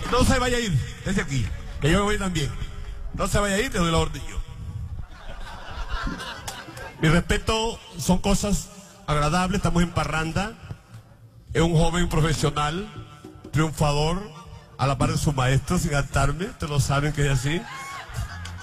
No se vaya a ir, desde aquí, que yo me voy también. No se vaya a ir, te doy la orden yo. Mi respeto, son cosas agradables, estamos en parranda. Es un joven profesional, triunfador, a la par de su maestro, sin hartarme, te lo saben que es así.